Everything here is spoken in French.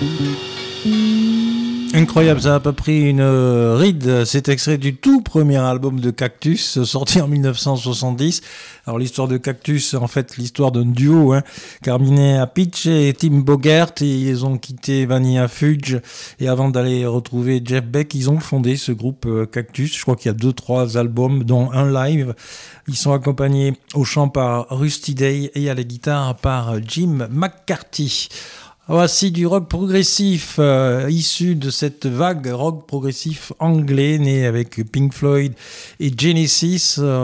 Incroyable, ça a pas pris une ride. C'est extrait du tout premier album de Cactus, sorti en 1970. Alors l'histoire de Cactus, en fait, l'histoire d'un duo, Carmine Appice et Tim Bogert. Ils ont quitté Vanilla Fudge et avant d'aller retrouver Jeff Beck, ils ont fondé ce groupe Cactus. Je crois qu'il y a 2-3 albums, dont un live. Ils sont accompagnés au chant par Rusty Day et à la guitare par Jim McCarthy. Voici du rock progressif issu de cette vague rock progressif anglais né avec Pink Floyd et Genesis.